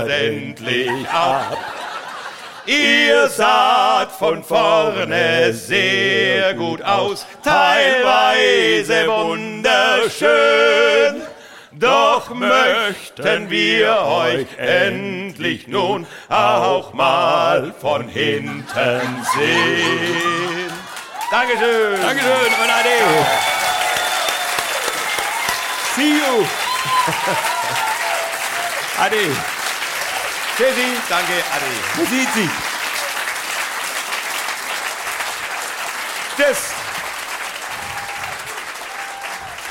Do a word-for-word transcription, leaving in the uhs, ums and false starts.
ordentlich ab. Ihr saht von vorne sehr gut aus, teilweise wunderschön. Doch möchten wir euch endlich nun auch mal von hinten sehen. Dankeschön. Dankeschön und ade. See you. Ade. Tschüssi, danke, ade. Man sieht sich. Tschüss.